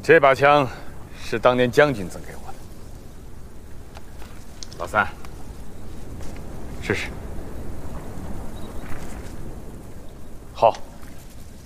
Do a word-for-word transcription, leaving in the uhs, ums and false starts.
这把枪是当年将军赠给我的。老三，试试。好。